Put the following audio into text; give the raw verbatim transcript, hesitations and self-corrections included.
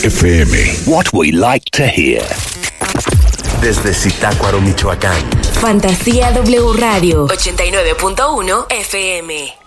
F M. What we like to hear. Desde Zitácuaro, Michoacán. Fantasía W Radio ochenta y nueve punto uno F M.